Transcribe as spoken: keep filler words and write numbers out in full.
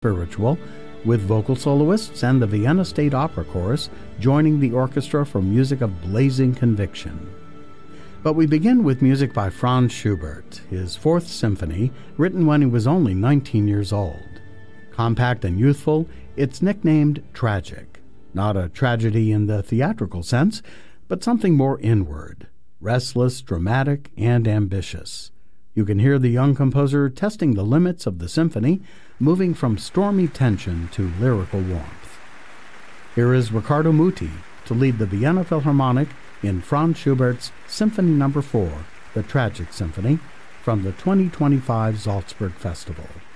spiritual, with vocal soloists and the Vienna State Opera Chorus joining the orchestra for music of blazing conviction. But we begin with music by Franz Schubert, his Fourth Symphony, written when he was only nineteen years old. Compact and youthful, it's nicknamed Tragic. Not a tragedy in the theatrical sense, but something more inward, restless, dramatic, and ambitious. You can hear the young composer testing the limits of the symphony, moving from stormy tension to lyrical warmth. Here is Riccardo Muti to lead the Vienna Philharmonic in Franz Schubert's Symphony Number four, the Tragic Symphony, from the twenty twenty-five Salzburg Festival.